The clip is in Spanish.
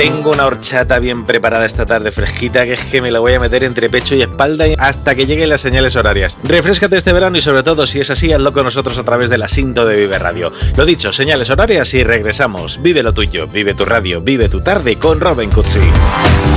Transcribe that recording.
Tengo una horchata bien preparada esta tarde fresquita que es que me la voy a meter entre pecho y espalda hasta que lleguen las señales horarias. Refréscate este verano y sobre todo, si es así, hazlo con nosotros a través de la Sinto de Vive Radio. Lo dicho, señales horarias y regresamos. Vive lo tuyo, vive tu radio, vive tu tarde con Robin Cutsi.